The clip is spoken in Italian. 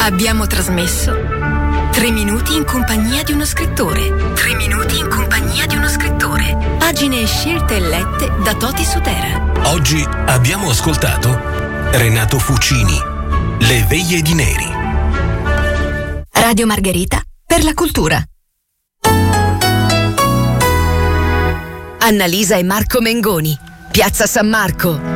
Abbiamo trasmesso 3 minuti in compagnia di uno scrittore. 3 minuti in compagnia di uno scrittore. Pagine scelte e lette da Toti Sutera. Oggi abbiamo ascoltato Renato Fucini, Le veglie di Neri. Radio Margherita per la cultura. Annalisa e Marco Mengoni, Piazza San Marco,